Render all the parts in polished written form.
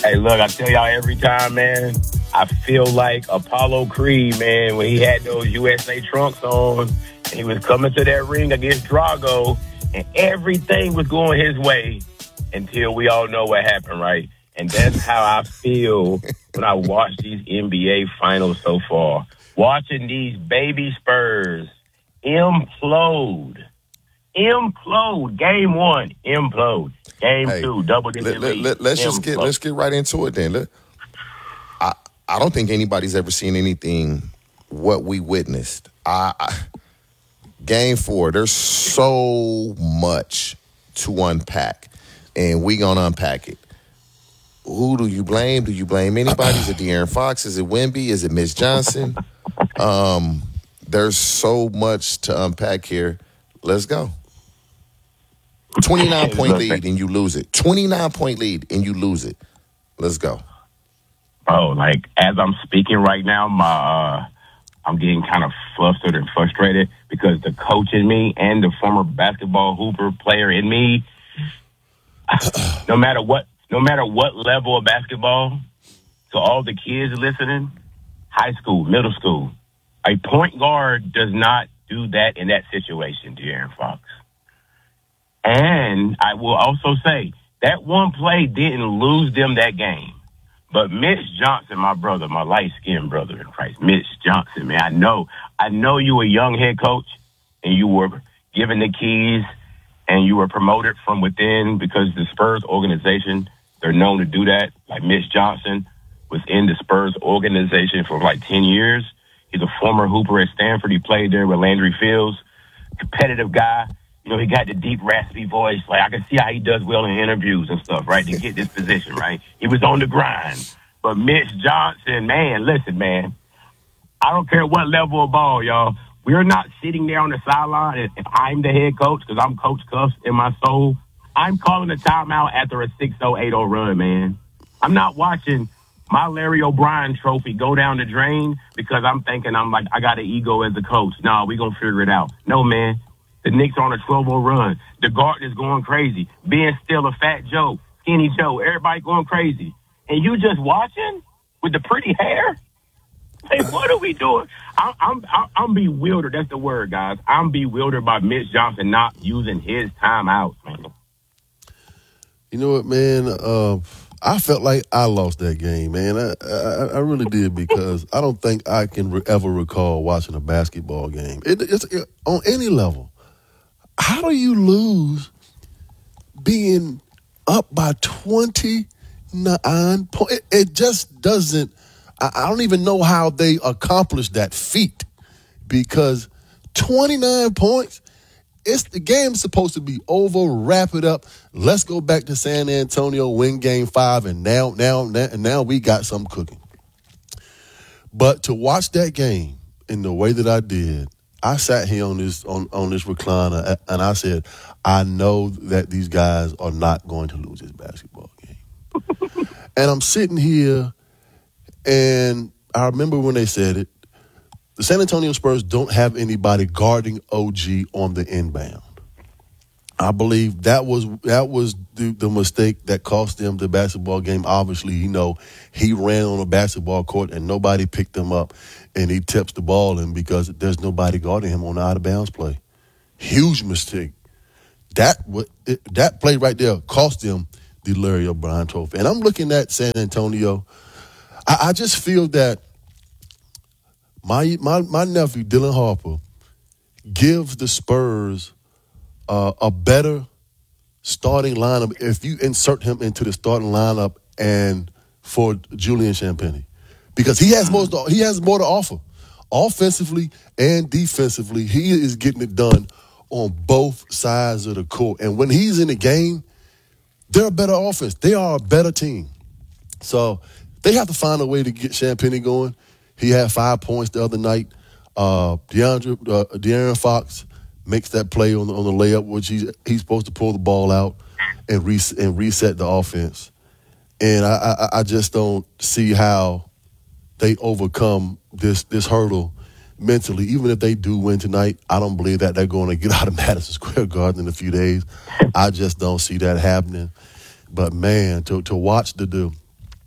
Hey, look, I tell y'all every time, man, I feel like Apollo Creed, man, when he had those USA trunks on, and he was coming to that ring against Drago, and everything was going his way until we all know what happened, right? And that's how I feel when I watch these NBA finals so far. Watching these baby Spurs implode. Implode. Game one, implode. Game Hey, two, double digit lead. let's Implode. get right into it then. I I don't think anybody's ever seen anything what we witnessed. Game four, there's so much to unpack, and we gonna unpack it. Who do you blame? Do you blame anybody? Is it De'Aaron Fox? Is it Wemby? Is it Mitch Johnson? There's so much to unpack here. Let's go. 29-point lead and you lose it. 29-point lead and you lose it. Let's go. Bro, like as I'm speaking right now, I'm getting kind of flustered and frustrated because the coach in me and the former basketball hooper player in me, no matter what level of basketball, to all the kids listening, high school, middle school, a point guard does not do that in that situation, De'Aaron Fox. And I will also say that one play didn't lose them that game. But Mitch Johnson, my brother, my light-skinned brother in Christ, Mitch Johnson, man, I know you were a young head coach and you were given the keys and you were promoted from within because the Spurs organization, they're known to do that. Like Mitch Johnson was in the Spurs organization for like 10 years. He's a former hooper at Stanford. He played there with Landry Fields, competitive guy. You know, he got the deep, raspy voice. Like, I can see how he does well in interviews and stuff, right, to get this position, right? He was on the grind. But Mitch Johnson, man, listen, man, I don't care what level of ball, y'all. We're not sitting there on the sideline. If I'm the head coach, because I'm Coach Cuffs in my soul, I'm calling a timeout after a 6-0, 8-0 run, man. I'm not watching my Larry O'Brien trophy go down the drain because I'm thinking I got an ego as a coach. No, we're going to figure it out. No, man. The Knicks are on a 12-0 run. The Garden is going crazy. Being still a Fat Joe, Skinny Joe, everybody going crazy. And you just watching with the pretty hair? Hey, what are we doing? I'm bewildered. That's the word, guys. I'm bewildered by Mitch Johnson not using his timeouts, man. You know what, man? I felt like I lost that game, man. I really did because I don't think I can ever recall watching a basketball game. It's on any level. How do you lose being up by 29 points? It just doesn't. I don't even know how they accomplished that feat because 29 points, the game's supposed to be over, wrap it up. Let's go back to San Antonio, win game 5, and now we got something cooking. But to watch that game in the way that I did, I sat here on this recliner and I said, I know that these guys are not going to lose this basketball game. And I'm sitting here, and I remember when they said it, the San Antonio Spurs don't have anybody guarding OG on the inbound. I believe that was the mistake that cost them the basketball game. Obviously, he ran on a basketball court and nobody picked him up, and he tips the ball in because there's nobody guarding him on the out-of-bounds play. Huge mistake. That play right there cost them the Larry O'Brien trophy. And I'm looking at San Antonio. I just feel that my nephew, Dylan Harper, gives the Spurs a better starting lineup if you insert him into the starting lineup and for Julian Champagnie, because he has more to offer, offensively and defensively. He is getting it done on both sides of the court, and when he's in the game, they're a better offense. They are a better team. So they have to find a way to get Champagnie going. He had 5 points the other night. De'Aaron Fox makes that play on the layup, which he's supposed to pull the ball out and reset the offense. And I just don't see how they overcome this hurdle mentally. Even if they do win tonight, I don't believe that they're going to get out of Madison Square Garden in a few days. I just don't see that happening. But man, to watch the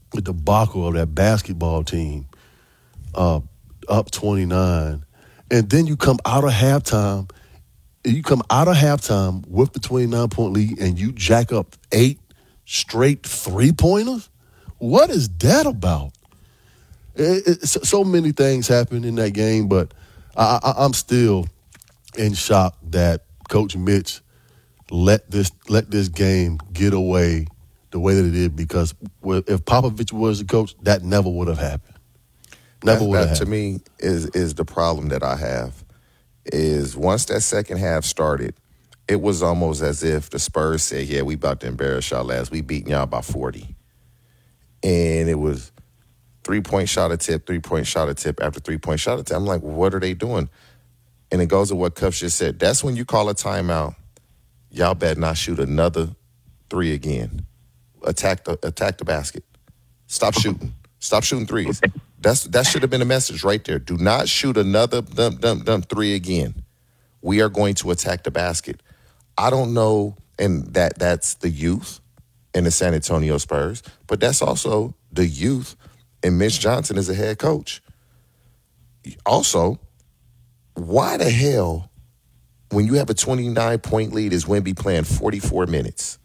the debacle of that basketball team, up 29, and then you come out of halftime. You come out of halftime with the 29-point lead, and you jack up 8 straight 3-pointers. What is that about? So many things happened in that game, but I'm still in shock that Coach Mitch let this game get away the way that it did, because if Popovich was the coach, that never would have happened. Never would have happened. To me, is the problem that I have. Is once that second half started, it was almost as if the Spurs said, yeah, we about to embarrass y'all last. We beating y'all by 40. And it was 3-point shot attempt, 3-point shot attempt after 3-point shot attempt. I'm like, what are they doing? And it goes to what Cuff just said. That's when you call a timeout. Y'all better not shoot another 3 again. Attack the basket. Stop shooting. Stop shooting threes. That should have been a message right there. Do not shoot another 3 again. We are going to attack the basket. I don't know, and that's the youth in the San Antonio Spurs, but that's also the youth in Mitch Johnson as a head coach. Also, why the hell, when you have a 29-point lead, is Wemby playing 44 minutes?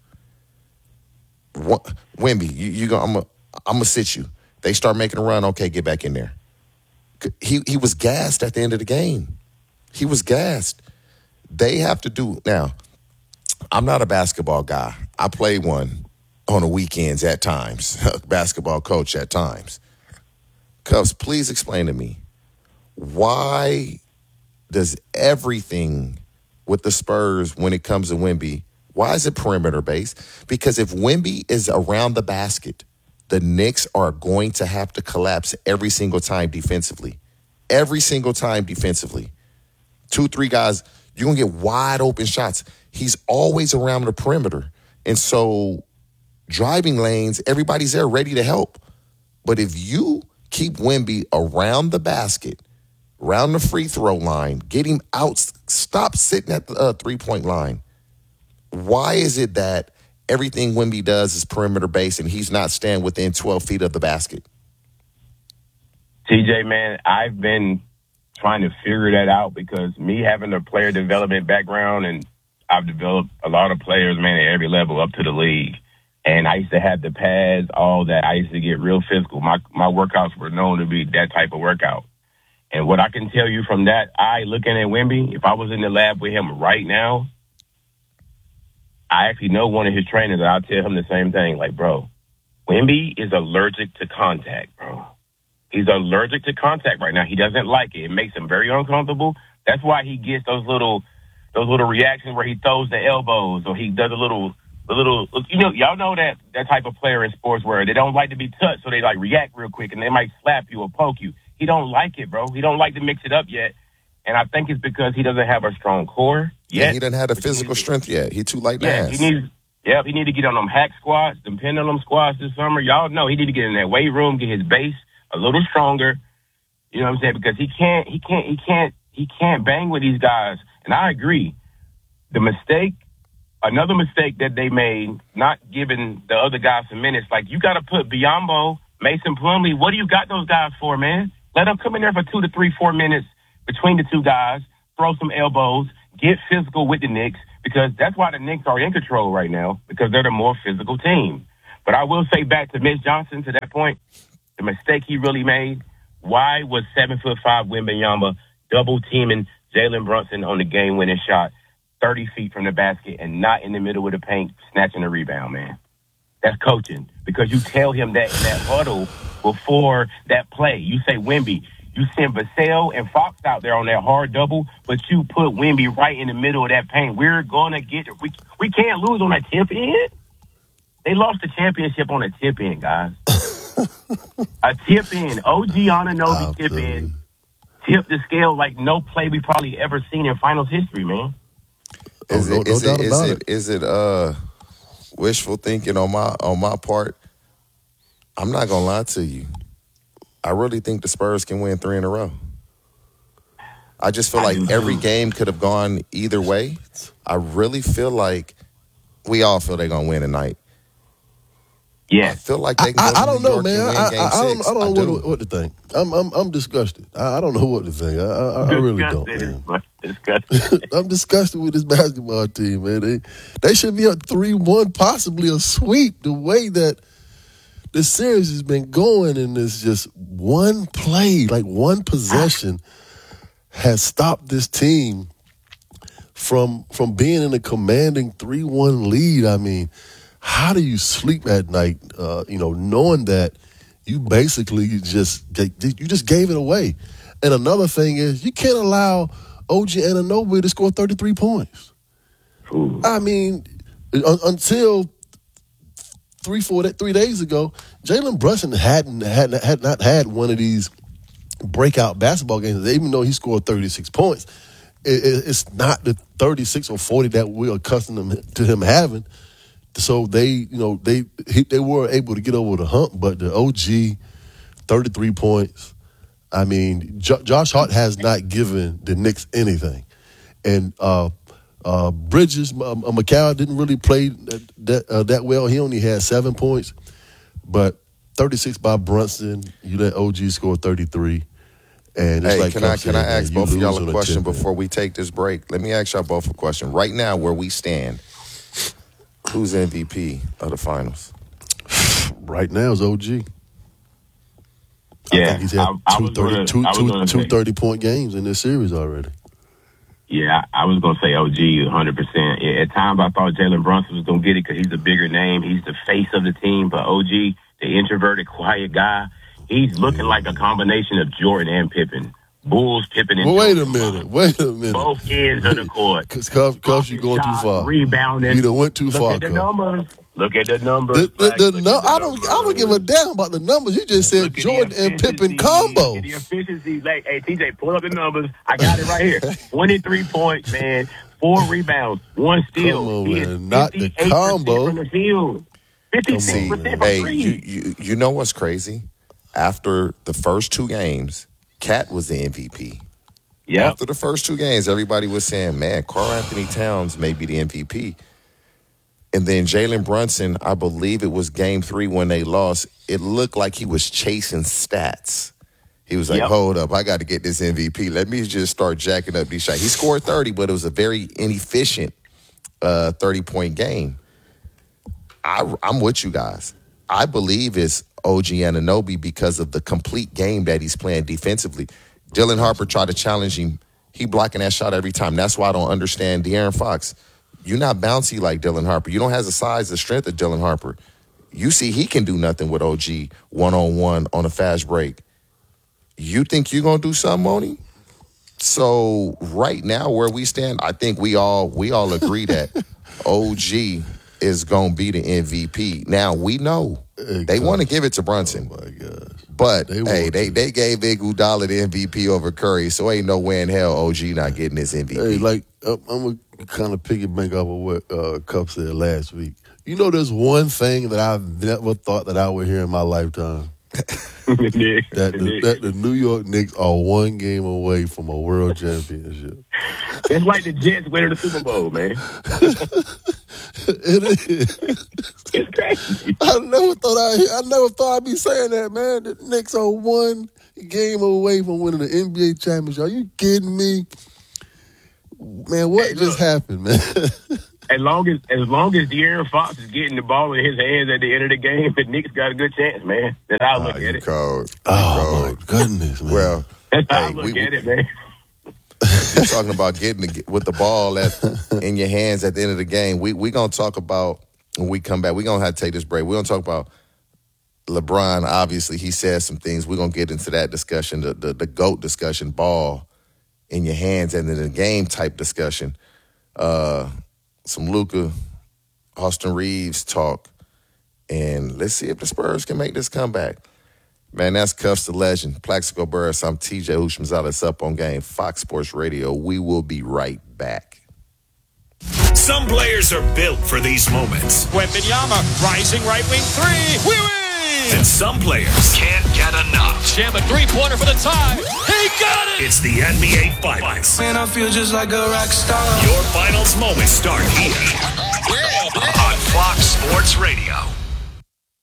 Wemby, I'm gonna sit you. They start making a run. Okay, get back in there. He was gassed at the end of the game. He was gassed. They have to do now. I'm not a basketball guy. I play one on the weekends at times. Basketball coach at times. Cubs, please explain to me, why does everything with the Spurs when it comes to Wemby, why is it perimeter based? Because if Wemby is around the basket, the Knicks are going to have to collapse every single time defensively. Every single time defensively. 2-3 guys, you're going to get wide open shots. He's always around the perimeter. And so driving lanes, everybody's there ready to help. But if you keep Wemby around the basket, around the free throw line, get him out, stop sitting at the 3-point line. Why is it that everything Wemby does is perimeter based and he's not staying within 12 feet of the basket? TJ, man, I've been trying to figure that out because me having a player development background, and I've developed a lot of players, man, at every level up to the league. And I used to have the pads, all that. I used to get real physical. My workouts were known to be that type of workout. And what I can tell you from that, looking at Wemby, if I was in the lab with him right now, I actually know one of his trainers, and I'll tell him the same thing. Like, bro, Wemby is allergic to contact, bro. He's allergic to contact right now. He doesn't like it. It makes him very uncomfortable. That's why he gets those little reactions where he throws the elbows or he does a little, y'all know that type of player in sports where they don't like to be touched, so they like react real quick and they might slap you or poke you. He don't like it, bro. He don't like to mix it up yet. And I think it's because he doesn't have a strong core yet. Yeah, he doesn't have the physical strength yet. He too light ass. He need to get on them hack squats, them pendulum squats this summer. Y'all know he need to get in that weight room, get his base a little stronger. You know what I'm saying? Because he can't bang with these guys. And I agree. Another mistake that they made, not giving the other guys some minutes, like you got to put Biyombo, Mason Plumlee. What do you got those guys for, man? Let them come in there for 2 to 3, 4 minutes between the two guys, throw some elbows, get physical with the Knicks, because that's why the Knicks are in control right now, because they're the more physical team. But I will say back to Mitch Johnson, to that point, the mistake he really made, why was 7'5" Wembanyama double-teaming Jalen Brunson on the game-winning shot 30 feet from the basket and not in the middle of the paint snatching a rebound, man? That's coaching, because you tell him that in that huddle before that play. You say, Wemby, you send Vassell and Fox out there on that hard double, but you put Wemby right in the middle of that paint. We're going to get – we can't lose on that tip end. They lost the championship on a tip end, guys. A tip end. OG Anunoby tip end. Tip the scale like no play we probably ever seen in finals history, man. Is it wishful thinking on my part? I'm not gonna lie to you. I really think the Spurs can win 3 in a row. I just feel like every game could have gone either way. I really feel like we all feel they're gonna win tonight. Yes. feel like they can go to don't New know, York man. and win game six. I don't know what to think. I'm disgusted. I don't know what to think. I really don't, man. Disgusting. I'm disgusted with this basketball team, man. They should be up 3-1, possibly a sweep. The way that the series has been going, and it's just one play, like one possession, has stopped this team from being in a commanding 3-1 lead. I mean, how do you sleep at night, knowing that you basically just gave it away? And another thing is you can't allow OG Anunoby to score 33 points. Ooh. I mean, until 3 days ago, Jalen Brunson had not had one of these breakout basketball games. Even though he scored 36 points, it's not the 36 or 40 that we're accustomed to him having. So they were able to get over the hump, but the OG 33 points. I mean, Josh Hart has not given the Knicks anything, and Bridges, Mikal didn't really play that well. He only had 7 points, but 36 by Brunson. You let OG score 33. And it's Hey, like can I ask both of y'all a question tip, before we take this break? Let me ask y'all both a question. Right now, where we stand, who's MVP of the finals? Right now is OG. Yeah, I think he's had two 30-point games in this series already. Yeah, I was going to say OG 100%. At times I thought Jalen Brunson was going to get it because he's a bigger name. He's the face of the team. But OG, the introverted, quiet guy, he's looking like a combination of Jordan and Pippen. Bulls, Pippen, and Wait a Jordan. minute. Both ends of the court. Because you're going too far. Rebounding. You done went too far, Look at the numbers. Look at the numbers. I don't give a damn about the numbers. You just said Jordan and Pippen combo. The efficiency. Like, hey, TJ, pull up the numbers. I got it right here. 23 points, man. 4 rebounds. 1 steal. Come on, He man. Not the combo. from the field. 56% from three. You know what's crazy? After the first 2 games, Cat was the MVP. Yeah. After the first 2 games, everybody was saying, man, Karl Anthony Towns may be the MVP. And then Jalen Brunson, I believe it was game 3 when they lost, it looked like he was chasing stats. He was like, hold up, I got to get this MVP. Let me just start jacking up these shots. He scored 30, but it was a very inefficient 30-point game. I'm with you guys. I believe it's OG Anunoby because of the complete game that he's playing defensively. Dylan Harper tried to challenge him. He blocking that shot every time. That's why I don't understand De'Aaron Fox. You're not bouncy like Dylan Harper. You don't have the size, the strength of Dylan Harper. You see he can do nothing with OG one-on-one on a fast break. You think you're going to do something on him? So right now where we stand, I think we all agree that OG is going to be the MVP. Now, we know they want to give it to Brunson. Oh, my gosh. But, they gave Iguodala the MVP over Curry, so ain't no way in hell OG not getting this MVP. Hey, like, I'm going to kind of piggyback off of what Cup said last week. You know, there's one thing that I've never thought that I would hear in my lifetime. that the New York Knicks are 1 game away from a world championship. It's like the Jets winning the Super Bowl, man. It is. It's crazy. I never thought I'd be saying that, man. The Knicks are 1 game away from winning the NBA championship. Are you kidding me? Man, what just happened, man? As long as De'Aaron Fox is getting the ball in his hands at the end of the game, the Knicks got a good chance, man. That's how I look at it. Cold. Oh, my goodness, man. Well, That's how I look at it, man. You're talking about getting with the ball in your hands at the end of the game. We're going to talk about, when we come back, we're going to have to take this break. We're going to talk about LeBron. Obviously, he said some things. We're going to get into that discussion, the GOAT discussion, ball in your hands, and then the game type discussion. Some Luka, Austin Reeves talk, and let's see if the Spurs can make this comeback. Man, that's Cuffs the Legend. Plaxico Burris, I'm TJ Houshmandzadeh. Up on Game, Fox Sports Radio. We will be right back. Some players are built for these moments. Wembanyama, rising right wing 3. We win! And some players can't get enough. Jam a 3-pointer for the tie. He got it! It's the NBA Finals. Man, I feel just like a rock star. Your finals moments start here on Fox Sports Radio.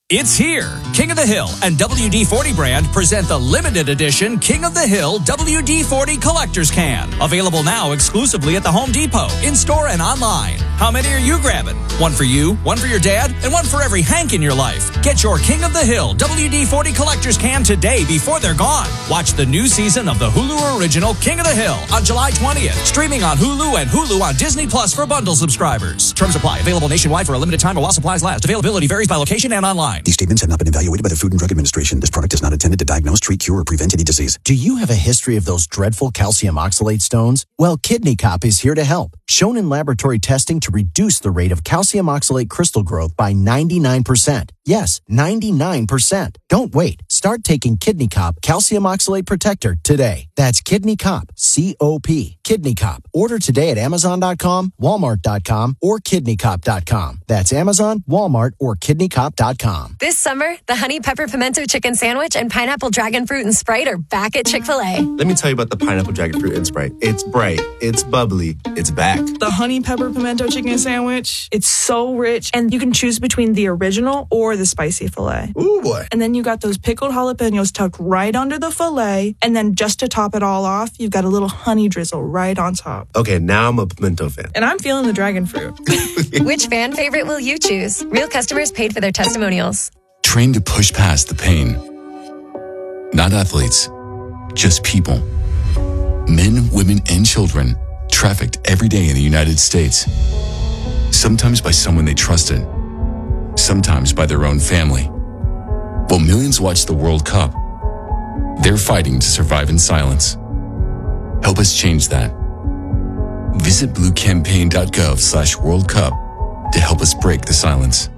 It's here. King of the Hill and WD-40 brand present the limited edition King of the Hill WD-40 Collector's Can. Available now exclusively at the Home Depot, in-store and online. How many are you grabbing? One for you, one for your dad, and one for every Hank in your life. Get your King of the Hill WD-40 Collector's Can today before they're gone. Watch the new season of the Hulu original King of the Hill on July 20th. Streaming on Hulu and Hulu on Disney Plus for bundle subscribers. Terms apply. Available nationwide for a limited time while supplies last. Availability varies by location and online. These statements have not been evaluated by the Food and Drug Administration. This product is not intended to diagnose, treat, cure, or prevent any disease. Do you have a history of those dreadful calcium oxalate stones? Well, Kidney Cop is here to help. Shown in laboratory testing to reduce the rate of calcium oxalate crystal growth by 99%. Yes, 99%. Don't wait. Start taking Kidney Cop Calcium Oxalate Protector today. That's Kidney Cop, C-O-P, Kidney Cop. Order today at Amazon.com, Walmart.com, or KidneyCop.com. That's Amazon, Walmart, or KidneyCop.com. This summer, the Honey Pepper Pimento Chicken Sandwich and Pineapple Dragon Fruit and Sprite are back at Chick-fil-A. Let me tell you about the Pineapple Dragon Fruit and Sprite. It's bright, it's bubbly, it's back. The Honey Pepper Pimento Chicken Sandwich, it's so rich, and you can choose between the original or the spicy filet. Ooh, boy. And then you got those pickled jalapenos tucked right under the filet, and then just to top it all off, you've got a little honey drizzle right on top. Okay, now I'm a pimento fan. And I'm feeling the dragon fruit. Which fan favorite will you choose? Real customers paid for their testimonials. Trained to push past the pain. Not athletes, just people. Men, women, and children trafficked every day in the United States. Sometimes by someone they trusted, sometimes by their own family. While millions watch the World Cup, they're fighting to survive in silence. Help us change that. Visit bluecampaign.gov/World Cup to help us break the silence.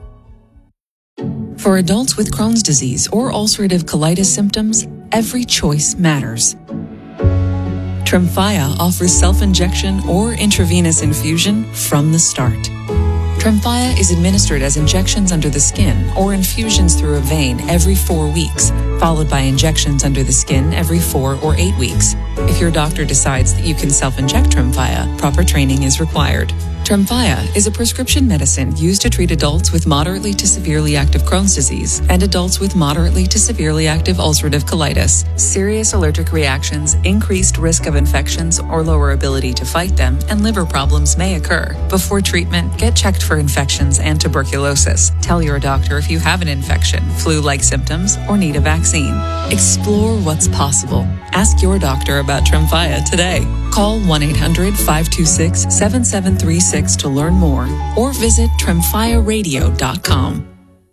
For adults with Crohn's disease or ulcerative colitis symptoms, every choice matters. Tremfya offers self-injection or intravenous infusion from the start. Tremfya is administered as injections under the skin or infusions through a vein every 4 weeks, followed by injections under the skin every 4 or 8 weeks. If your doctor decides that you can self-inject Tremfya, proper training is required. Tremfya is a prescription medicine used to treat adults with moderately to severely active Crohn's disease and adults with moderately to severely active ulcerative colitis. Serious allergic reactions, increased risk of infections or lower ability to fight them, and liver problems may occur. Before treatment, get checked for infections and tuberculosis. Tell your doctor if you have an infection, flu-like symptoms, or need a vaccine. Explore what's possible. Ask your doctor about Tremfya today. Call 1-800-526-7736 to learn more or visit tremfyaradio.com.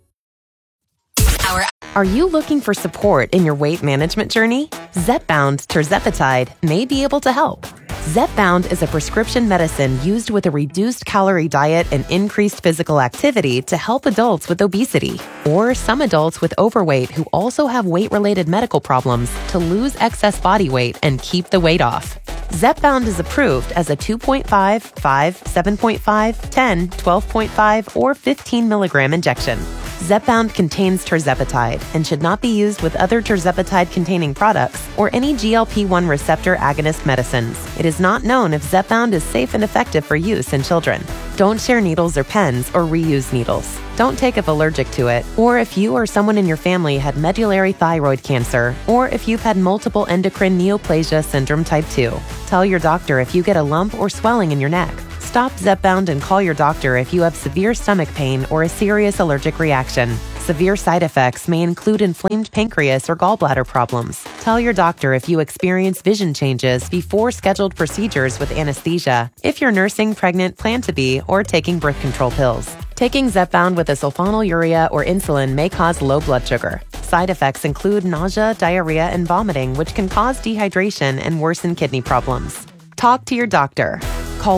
Are you looking for support in your weight management journey? Zepbound tirzepatide may be able to help. Zepbound is a prescription medicine used with a reduced calorie diet and increased physical activity to help adults with obesity or some adults with overweight who also have weight-related medical problems to lose excess body weight and keep the weight off. Zepbound is approved as a 2.5, 5, 7.5, 10, 12.5, or 15 milligram injection. Zepbound contains tirzepatide and should not be used with other tirzepatide-containing products or any GLP-1 receptor agonist medicines. It is not known if Zepbound is safe and effective for use in children. Don't share needles or pens or reuse needles. Don't take if allergic to it, or if you or someone in your family had medullary thyroid cancer, or if you've had multiple endocrine neoplasia syndrome type 2. Tell your doctor if you get a lump or swelling in your neck. Stop Zepbound and call your doctor if you have severe stomach pain or a serious allergic reaction. Severe side effects may include inflamed pancreas or gallbladder problems. Tell your doctor if you experience vision changes before scheduled procedures with anesthesia, if you're nursing, pregnant, plan to be, or taking birth control pills. Taking Zepbound with a sulfonylurea or insulin may cause low blood sugar. Side effects include nausea, diarrhea, and vomiting, which can cause dehydration and worsen kidney problems. Talk to your doctor. Call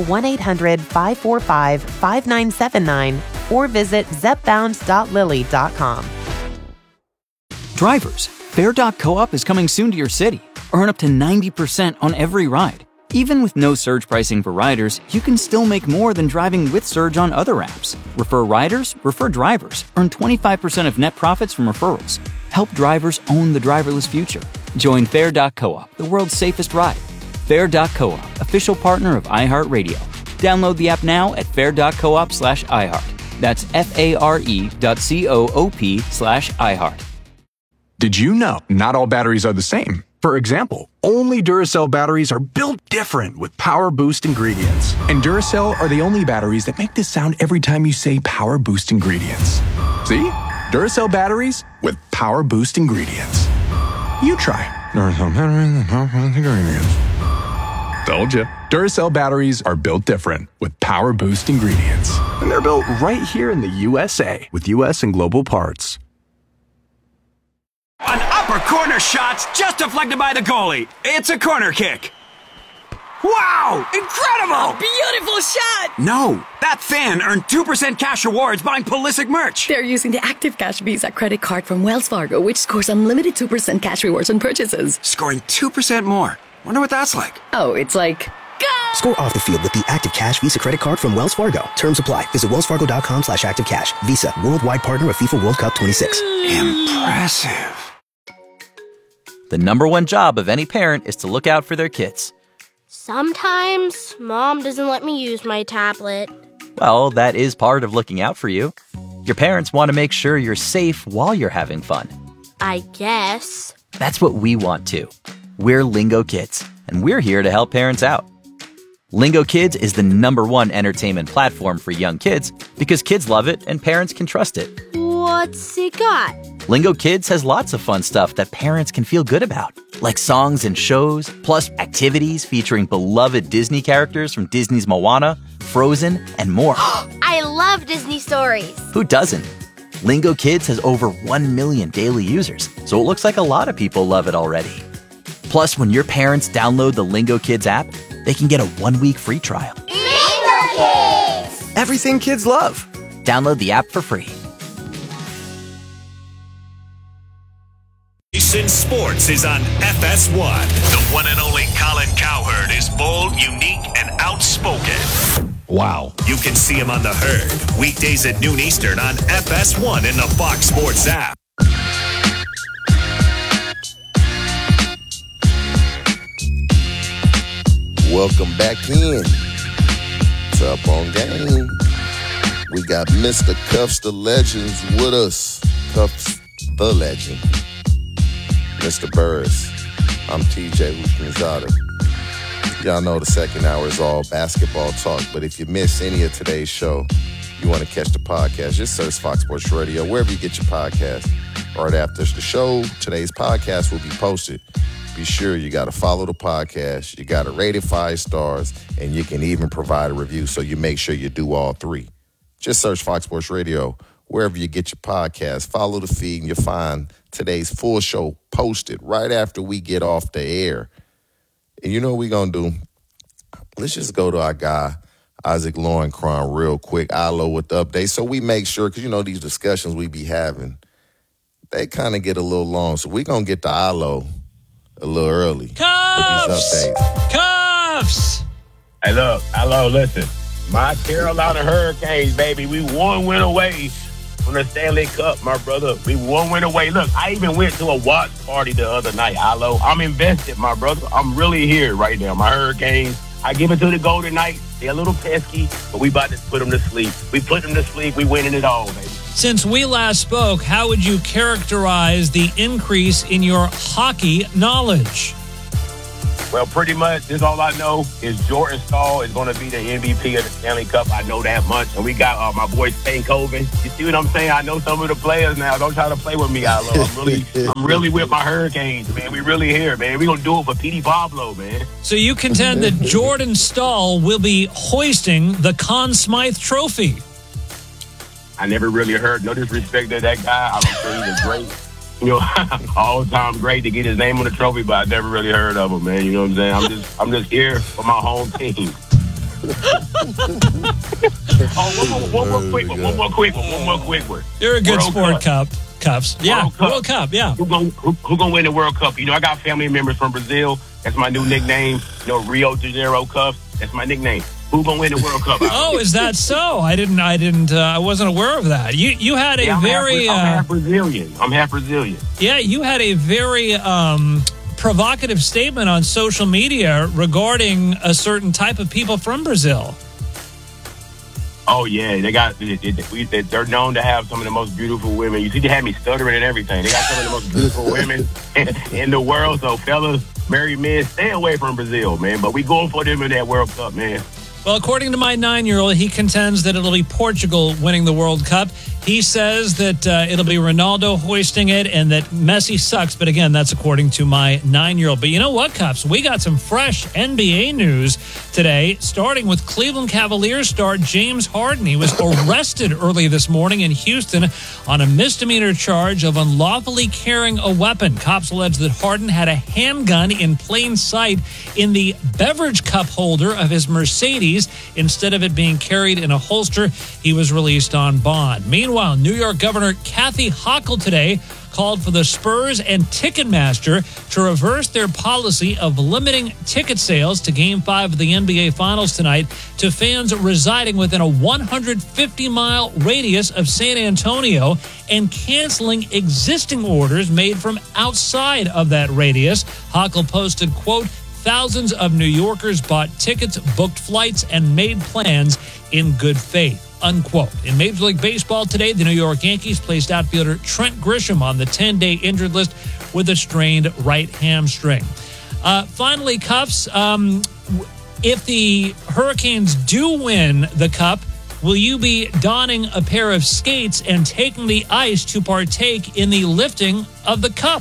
1-800-545-5979 or visit zepbound.lilly.com. Drivers, Fair.coop is coming soon to your city. Earn up to 90% on every ride. Even with no surge pricing for riders, you can still make more than driving with surge on other apps. Refer riders, refer drivers. Earn 25% of net profits from referrals. Help drivers own the driverless future. Join Fair.coop, the world's safest ride. Fair.coop, official partner of iHeartRadio. Download the app now at fair.coop/iHeart. That's FARE.coop/iHeart. Did you know not all batteries are the same? For example, only Duracell batteries are built different with Power Boost ingredients. And Duracell are the only batteries that make this sound every time you say Power Boost ingredients. See? Duracell batteries with Power Boost ingredients. You try Duracell batteries with Power Boost ingredients. Told you. Duracell batteries are built different with Power Boost ingredients. And they're built right here in the USA with US and global parts. An upper corner shot's just deflected by the goalie. It's a corner kick. Wow! Incredible! Beautiful shot! No, that fan earned 2% cash rewards buying Pulisic merch. They're using the Active Cash Visa credit card from Wells Fargo, which scores unlimited 2% cash rewards on purchases. Scoring 2% more. Wonder what that's like. Oh, it's like... Go! Score off the field with the Active Cash Visa credit card from Wells Fargo. Terms apply. Visit wellsfargo.com/activecash. Visa, worldwide partner of FIFA World Cup 26. Impressive. The number one job of any parent is to look out for their kids. Sometimes Mom doesn't let me use my tablet. Well, that is part of looking out for you. Your parents want to make sure you're safe while you're having fun. I guess. That's what we want too. We're Lingo Kids, and we're here to help parents out. Lingo Kids is the number one entertainment platform for young kids because kids love it and parents can trust it. What's it got? Lingo Kids has lots of fun stuff that parents can feel good about, like songs and shows, plus activities featuring beloved Disney characters from Disney's Moana, Frozen, and more. I love Disney stories. Who doesn't? Lingo Kids has over 1 million daily users, so it looks like a lot of people love it already. Plus, when your parents download the Lingo Kids app, they can get a 1-week free trial. Lingo Kids! Everything kids love. Download the app for free. Jason Sports is on FS1. The one and only Colin Cowherd is bold, unique, and outspoken. Wow. You can see him on The Herd, weekdays at noon Eastern on FS1 in the Fox Sports app. Welcome back in to Up on Game. We got Mr. Cuffs the Legends with us. Cuffs the Legend. Mr. Burris. I'm TJ Houshmandzadeh. Y'all know the second hour is all basketball talk, but if you miss any of today's show, you want to catch the podcast, just search Fox Sports Radio, wherever you get your podcast. Right after the show, today's podcast will be posted. Be sure you got to follow the podcast, you got to rate it 5 stars, and you can even provide a review, so you make sure you do all 3. Just search Fox Sports Radio wherever you get your podcast. Follow the feed, and you'll find today's full show posted right after we get off the air. And you know what we're going to do? Let's just go to our guy, Isaac Lowenkron, real quick. Ilo with the update. So we make sure, because you know these discussions we be having, they kind of get a little long. So we're going to get to Ilo a little early. Cuffs! With these updates. Cuffs! Hey, look, hello, listen. My Carolina Hurricanes, baby, we 1 win away from the Stanley Cup, my brother. We 1 win away. Look, I even went to a watch party the other night, Alo. I'm invested, my brother. I'm really here right now. My Hurricanes, I give it to the Golden Knights. They're a little pesky, but we about to put them to sleep. We put them to sleep. We winning it all, baby. Since we last spoke, how would you characterize the increase in your hockey knowledge? Well, pretty much, this all I know is Jordan Staal is going to be the MVP of the Stanley Cup. I know that much. And we got my boy Stankoven. You see what I'm saying? I know some of the players now. Don't try to play with me, Ilo. I'm really with my Hurricanes, man. We really here, man. We going to do it for Petey Pablo, man. So you contend that Jordan Staal will be hoisting the Conn Smythe Trophy? I never really heard no disrespect to that guy. I'm sure he's a great, all-time great to get his name on the trophy, but I never really heard of him, man. You know what I'm saying? I'm just here for my home team. One more quick one. You're a good sport, Cuffs. Yeah, World Cup, yeah. Who gonna win the World Cup? You know, I got family members from Brazil. That's my new nickname. You know, Rio de Janeiro Cuffs. That's my nickname. Who gonna win the World Cup? Oh, is that so? I wasn't aware of that. You had a I'm very half Brazilian. I'm half Brazilian. Yeah, you had a very provocative statement on social media regarding a certain type of people from Brazil. Oh yeah, they're known to have some of the most beautiful women. You see, they had me stuttering and everything. They got some of the most beautiful women in the world. So fellas, married men, stay away from Brazil, man. But we going for them in that World Cup, man. Well, according to my 9-year-old, he contends that it'll be Portugal winning the World Cup. He says that it'll be Ronaldo hoisting it and that Messi sucks. But again, that's according to my 9-year-old. But you know what, Cups? We got some fresh NBA news today, starting with Cleveland Cavaliers star James Harden. He was arrested early this morning in Houston on a misdemeanor charge of unlawfully carrying a weapon. Cops allege that Harden had a handgun in plain sight in the beverage cup holder of his Mercedes. Instead of it being carried in a holster, he was released on bond. Meanwhile, New York Governor Kathy Hochul today called for the Spurs and Ticketmaster to reverse their policy of limiting ticket sales to Game 5 of the NBA Finals tonight to fans residing within a 150-mile radius of San Antonio and canceling existing orders made from outside of that radius. Hochul posted, quote, "Thousands of New Yorkers bought tickets, booked flights, and made plans in good faith," unquote. In Major League Baseball today, the New York Yankees placed outfielder Trent Grisham on the 10-day injured list with a strained right hamstring. Finally, Cups, if the Hurricanes do win the Cup, will you be donning a pair of skates and taking the ice to partake in the lifting of the Cup?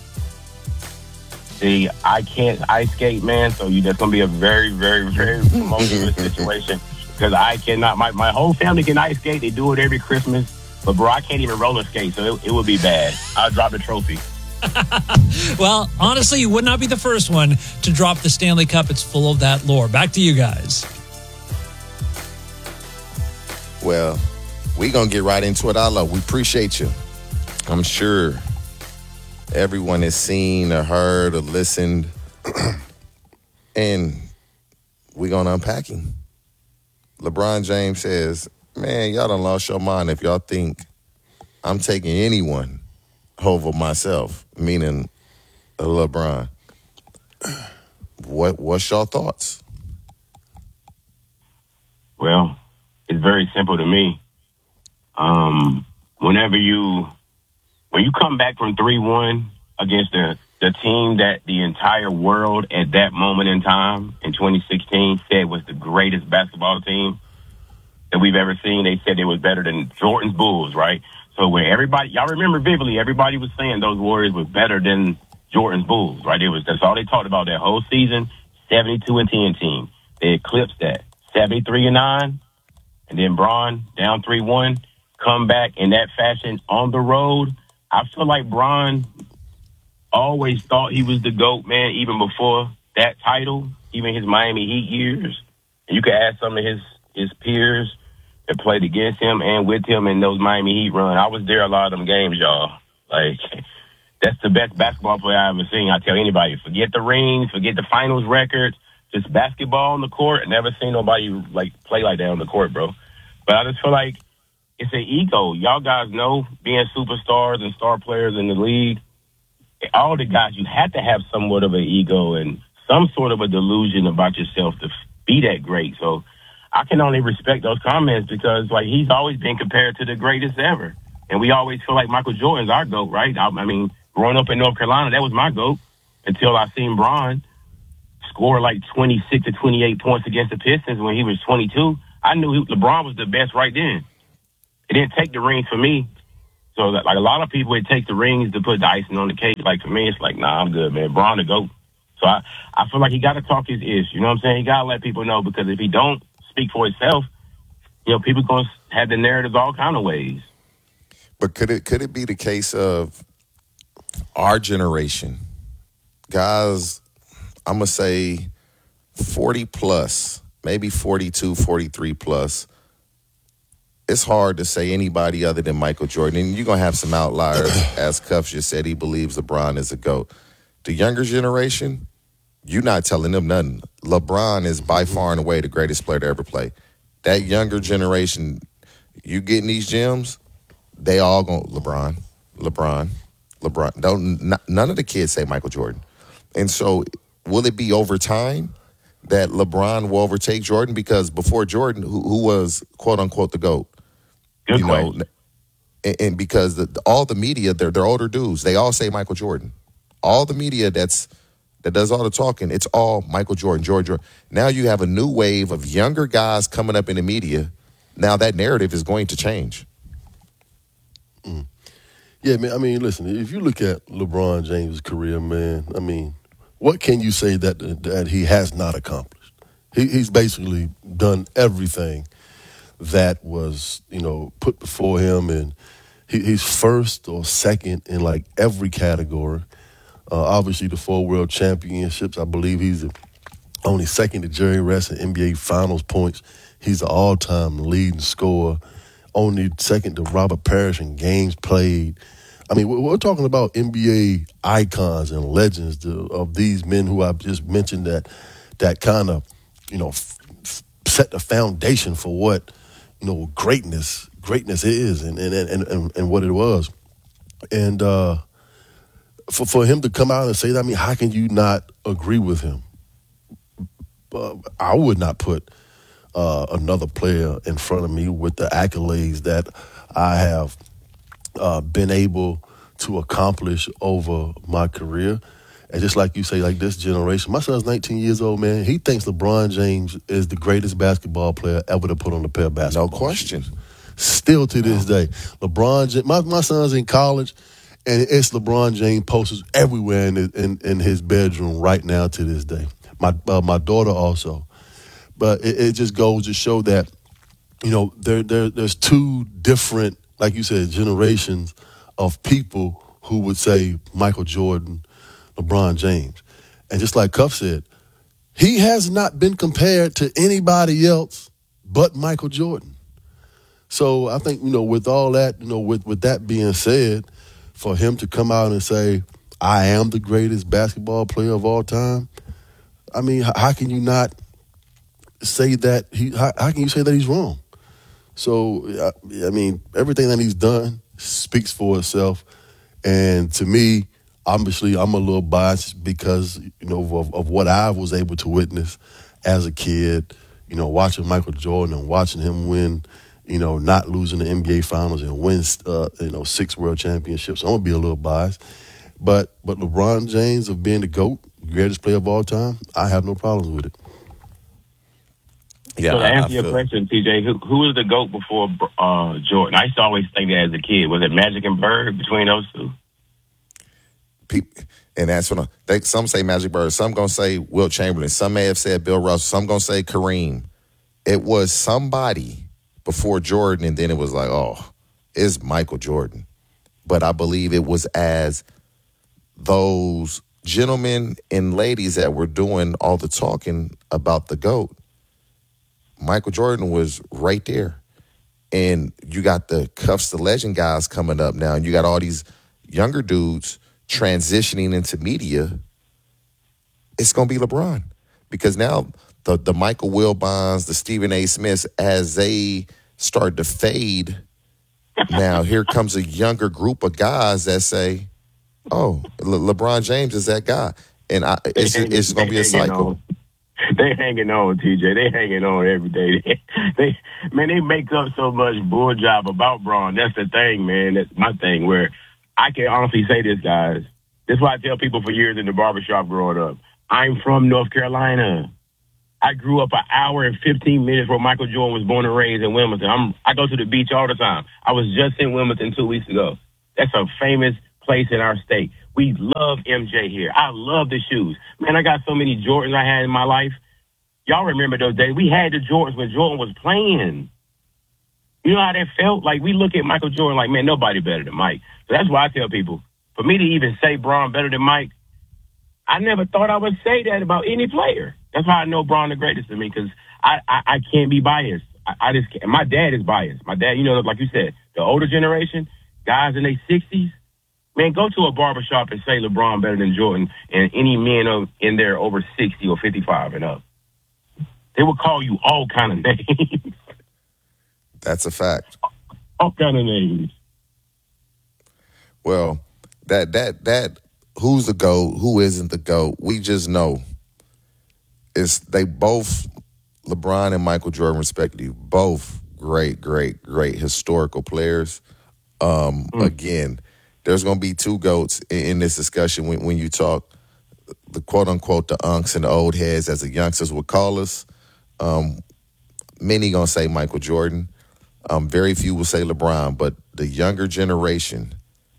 See, I can't ice skate, man, so that's going to be a very, very, very tumultuous situation because I cannot. My whole family can ice skate. They do it every Christmas. But, bro, I can't even roller skate, so it would be bad. I'll drop the trophy. Well, honestly, you would not be the first one to drop the Stanley Cup. It's full of that lore. Back to you guys. Well, we're going to get right into it. Allah, we appreciate you. I'm sure everyone has seen or heard or listened, and we're going to unpack him. LeBron James says, man, y'all done lost your mind if y'all think I'm taking anyone over myself, meaning LeBron. What's your thoughts? Well, it's very simple to me. When you come back from 3-1 against the team that the entire world at that moment in time in 2016 said was the greatest basketball team that we've ever seen, they said it was better than Jordan's Bulls, right? So where everybody, y'all remember vividly, everybody was saying those Warriors were better than Jordan's Bulls, right? That's all they talked about that whole season, 72-10 team. They eclipsed that, 73-9, and then Bron down 3-1, come back in that fashion on the road. I feel like Bron always thought he was the GOAT, man, even before that title, even his Miami Heat years. And you could ask some of his peers that played against him and with him in those Miami Heat run. I was there a lot of them games, y'all. Like, that's the best basketball player I've ever seen. I tell anybody, forget the rings, forget the finals records, just basketball on the court. I never seen nobody play like that on the court, bro. But I just feel like it's an ego. Y'all guys know, being superstars and star players in the league, all the guys, you have to have somewhat of an ego and some sort of a delusion about yourself to be that great. So I can only respect those comments because, he's always been compared to the greatest ever. And we always feel like Michael Jordan's our GOAT, right? I mean, growing up in North Carolina, that was my GOAT until I seen Bron score 26 or 28 points against the Pistons when he was 22. I knew LeBron was the best right then. It didn't take the rings for me. So, a lot of people, it takes the rings to put the icing on the cake. For me, it's nah, I'm good, man. Bron the GOAT. So, I feel like he got to talk his ish. You know what I'm saying? He got to let people know, because if he don't speak for himself, people going to have the narratives all kind of ways. But could it be the case of our generation, guys, I'm going to say 40 plus, maybe 42, 43 plus, it's hard to say anybody other than Michael Jordan. And you're going to have some outliers. As Cuffs just said, he believes LeBron is a GOAT. The younger generation, you're not telling them nothing. LeBron is by far and away the greatest player to ever play. That younger generation, you get in these gyms, they all go, LeBron. None of the kids say Michael Jordan. And so will it be over time? that LeBron will overtake Jordan? Because before Jordan, who was quote unquote the GOAT, Good question. and because all the media, they're older dudes. They all say Michael Jordan. All the media that does all the talking, it's all Michael Jordan, Jordan. Now you have a new wave of younger guys coming up in the media. Now that narrative is going to change. Yeah, man. I mean, listen, if you look at LeBron James' career, man, I mean, what can you say that he has not accomplished? He's basically done everything that was, put before him, and he's first or second in like every category. Obviously, the 4 world championships. I believe he's only second to Jerry West in NBA Finals points. He's the all-time leading scorer. Only second to Robert Parrish in games played. I mean, we're talking about NBA icons and legends of these men who I've just mentioned that kind of, set the foundation for what, greatness is and what it was. And for him to come out and say that, I mean, how can you not agree with him? I would not put another player in front of me with the accolades that I have been able to accomplish over my career. And just like you say, like this generation, my son's 19 years old, man. He thinks LeBron James is the greatest basketball player ever to put on a pair of basketball No question. shoes. Still to this day. LeBron James, my son's in college, and it's LeBron James posters everywhere in his bedroom right now to this day. My daughter also. But it just goes to show that, there's two different, like you said, generations of people who would say Michael Jordan, LeBron James. And just like Cuff said, he has not been compared to anybody else but Michael Jordan. So I think, with all that, with that being said, for him to come out and say, I am the greatest basketball player of all time, I mean, how can you not say that how can you say that he's wrong? So, I mean, everything that he's done speaks for itself. And to me, obviously, I'm a little biased because, of what I was able to witness as a kid, watching Michael Jordan and watching him win, not losing the NBA Finals and win, 6 world championships. So I'm going to be a little biased. But LeBron James of being the GOAT, greatest player of all time, I have no problems with it. Yeah, so to answer your question, TJ, who was the GOAT before Jordan? I used to always think that as a kid. Was it Magic and Bird between those two? And that's what some say Magic Bird. Some going to say Wilt Chamberlain. Some may have said Bill Russell. Some going to say Kareem. It was somebody before Jordan, and then it was like, it's Michael Jordan. But I believe it was as those gentlemen and ladies that were doing all the talking about the GOAT, Michael Jordan was right there. And you got the Cuffs the Legend guys coming up now, and you got all these younger dudes transitioning into media. It's going to be LeBron. Because now the Michael Wilbons, the Stephen A. Smiths, as they start to fade, now here comes a younger group of guys that say, LeBron James is that guy. And it's going to be a cycle. They hanging on, TJ. They hanging on every day. They make up so much bull job about Braun. That's the thing, man. That's my thing where I can honestly say this, guys. This is why I tell people for years in the barbershop growing up. I'm from North Carolina. I grew up an hour and 15 minutes where Michael Jordan was born and raised in Wilmington. I go to the beach all the time. I was just in Wilmington 2 weeks ago. That's a famous place in our state. We love MJ here. I love the shoes. Man, I got so many Jordans I had in my life. Y'all remember those days? We had the Jordans when Jordan was playing. You know how that felt? Like, we look at Michael Jordan like, man, nobody better than Mike. So that's why I tell people, for me to even say Braun better than Mike, I never thought I would say that about any player. That's why I know Braun the greatest to me, because I can't be biased. I just can't. My dad is biased. My dad, like you said, the older generation, guys in their 60s, man, go to a barbershop and say LeBron better than Jordan and any men in there over 60 or 55 and up. They will call you all kind of names. That's a fact. All kind of names. Well, that who's the GOAT, who isn't the GOAT, we just know they both, LeBron and Michael Jordan respectively, both great historical players. Again, there's going to be two GOATs in this discussion when you talk the quote-unquote the unks and the old heads, as the youngsters would call us. Many going to say Michael Jordan. Very few will say LeBron, but the younger generation,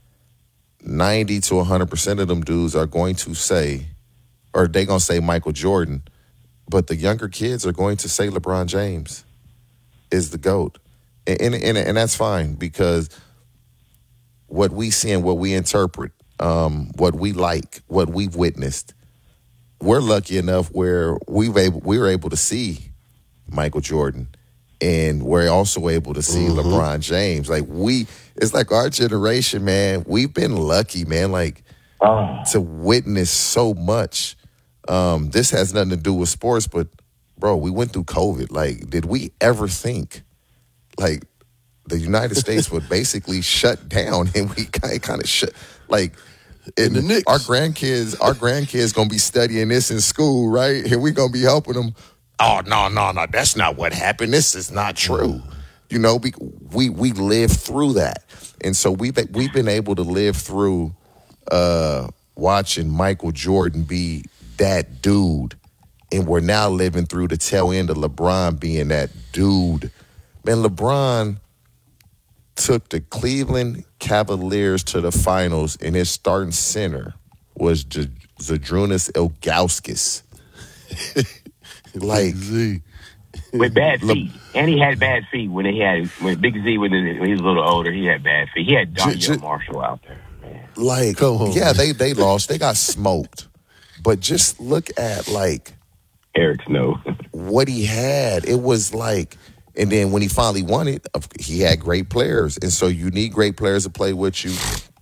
90 to 100% of them dudes are going to say, or they going to say Michael Jordan, but the younger kids are going to say LeBron James is the GOAT. And that's fine, because what we see and what we interpret, what we like, what we've witnessed, we're lucky enough where we were able to see Michael Jordan, and we're also able to see LeBron James. Like it's like our generation, man, we've been lucky, man, like to witness so much. This has nothing to do with sports, but bro, we went through COVID. Like, did we ever think like the United States would basically shut down, and we kind of shut, like, our grandkids gonna be studying this in school, right? And we gonna be helping them. Oh, no, that's not what happened. This is not true. You know, we lived through that. And so we've been able to live through watching Michael Jordan be that dude. And we're now living through the tail end of LeBron being that dude. Man, LeBron took the Cleveland Cavaliers to the finals, and his starting center was Zydrunas Ilgauskas. Like, with bad feet, and he had bad feet when Big Z when he was a little older. He had bad feet. He had Donnell Marshall out there, man. Like, yeah, they lost, they got smoked, but just look at like Eric Snow, what he had. It was like, and then when he finally won it, he had great players, and so you need great players to play with you.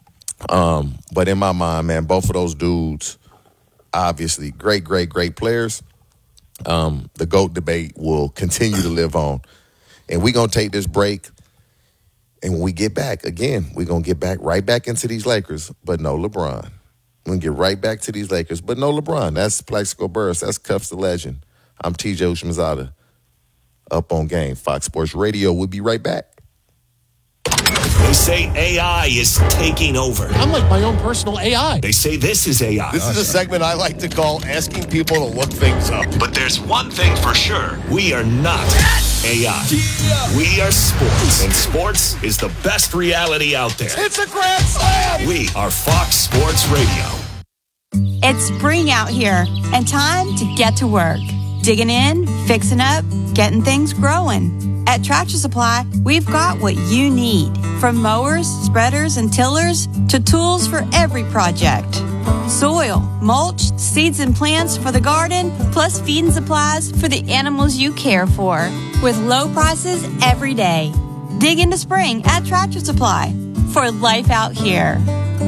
But in my mind, man, both of those dudes, obviously great players. The GOAT debate will continue to live on. And we're going to take this break. And when we get back, again, we're going to get back right back into these Lakers, but no LeBron. We're going to get right back to these Lakers, but no LeBron. That's Plaxico Burress. That's Cuffs the Legend. I'm TJ Ushmanzada. Up on Game, Fox Sports Radio. We'll be right back. They say AI is taking over. I'm like my own personal AI. They say this is AI. This is a segment I like to call asking people to look things up. But there's one thing for sure. We are not AI. We are sports. And sports is the best reality out there. It's a grand slam! We are Fox Sports Radio. It's spring out here and time to get to work. Digging in, fixing up, getting things growing. At Tractor Supply, we've got what you need. From mowers, spreaders, and tillers to tools for every project. Soil, mulch, seeds and plants for the garden, plus feed and supplies for the animals you care for. With low prices every day. Dig into spring at Tractor Supply for life out here.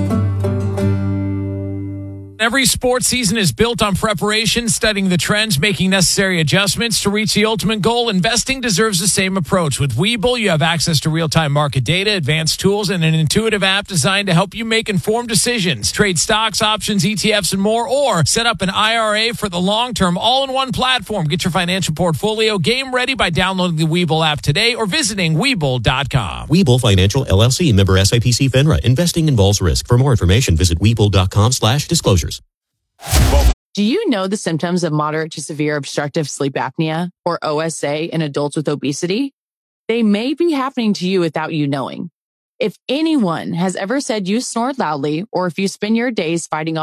Every sports season is built on preparation, studying the trends, making necessary adjustments to reach the ultimate goal. Investing deserves the same approach. With Webull, you have access to real-time market data, advanced tools, and an intuitive app designed to help you make informed decisions. Trade stocks, options, ETFs, and more, or set up an IRA for the long term, all-in-one platform. Get your financial portfolio game ready by downloading the Webull app today or visiting Webull.com. Webull Financial, LLC, member SIPC FINRA. Investing involves risk. For more information, visit Webull.com/disclosures. Do you know the symptoms of moderate to severe obstructive sleep apnea, or OSA, in adults with obesity? They may be happening to you without you knowing. If anyone has ever said you snore loudly, or if you spend your days fighting off